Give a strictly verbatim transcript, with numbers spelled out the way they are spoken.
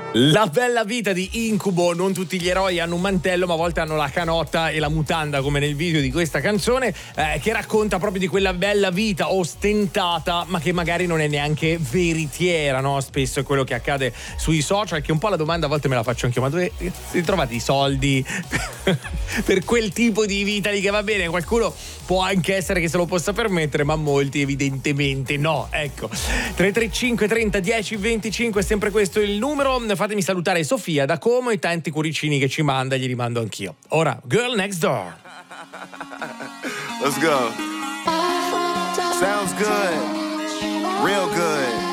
La bella vita di Incubo. Non tutti gli eroi hanno un mantello, ma a volte hanno la canotta e la mutanda, come nel video di questa canzone, eh, che racconta proprio di quella bella vita ostentata, ma che magari non è neanche veritiera, no? Spesso è quello che accade sui social, che un po' la domanda a volte me la faccio anche io: ma dove si trovate i soldi per quel tipo di vita lì? Che va bene, qualcuno può anche essere che se lo possa permettere, ma molti evidentemente no. Ecco, tre tre cinque trenta dieci venticinque, sempre questo il numero. Fatemi salutare Sofia da Como e tanti cuoricini che ci manda, gli rimando anch'io. Ora, Girl Next Door. Let's go. Sounds good. Real good.